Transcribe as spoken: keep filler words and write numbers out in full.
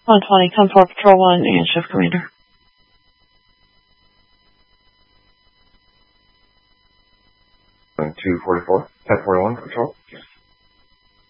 one twenty, ten four, Patrol one, and Shift Commander. two forty-four, ten forty-one, Patrol.